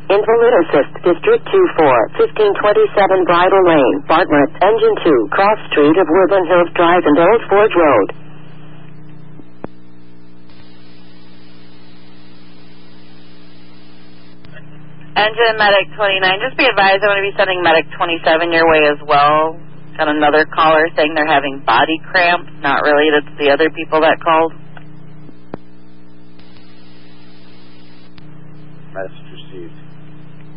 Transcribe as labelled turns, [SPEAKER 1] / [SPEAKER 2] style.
[SPEAKER 1] Invalid Assist, District 2-4, 1527 Bridle Lane, Bartlett, Engine 2, Cross Street of Woodland Hills Drive and Old Forge Road.
[SPEAKER 2] Engine Medic 29, just be advised I'm going to be sending Medic 27 your way as well. Got another caller saying they're having body cramps, not related to the other people that called.
[SPEAKER 3] Message received.